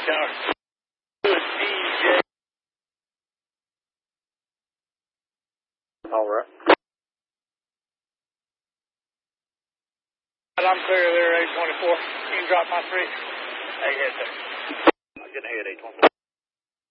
Tower. Good DJ. All right. I'm clear there, 824. You can drop my 3. Hey, yes, sir. I'm getting ahead, 824.